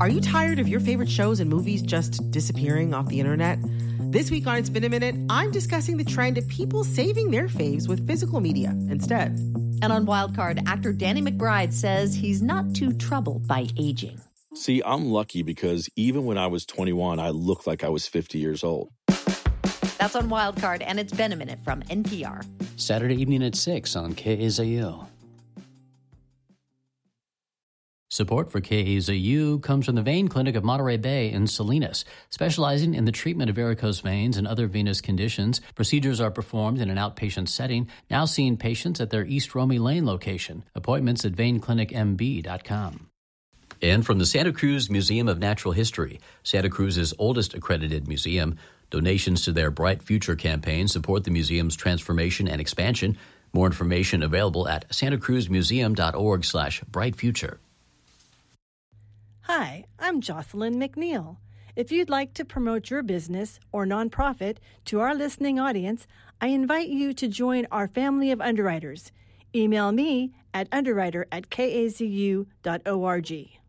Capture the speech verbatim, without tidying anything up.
Are you tired of your favorite shows and movies just disappearing off the internet? This week on It's Been a Minute, I'm discussing the trend of people saving their faves with physical media instead. And on Wildcard, actor Danny McBride says he's not too troubled by aging. See, I'm lucky because even when I was twenty-one, I looked like I was fifty years old. That's on Wildcard, and It's Been a Minute from N P R. Saturday evening at six on K A Z U. Support for K A Z U comes from the Vein Clinic of Monterey Bay in Salinas. Specializing in the treatment of varicose veins and other venous conditions, procedures are performed in an outpatient setting, now seeing patients at their East Romney Lane location. Appointments at vein clinic m b dot com. And from the Santa Cruz Museum of Natural History, Santa Cruz's oldest accredited museum, donations to their Bright Future campaign support the museum's transformation and expansion. More information available at santacruzmuseum.org slash brightfuture. Hi, I'm Jocelyn McNeil. If you'd like to promote your business or nonprofit to our listening audience, I invite you to join our family of underwriters. Email me at underwriter at k a z u dot org.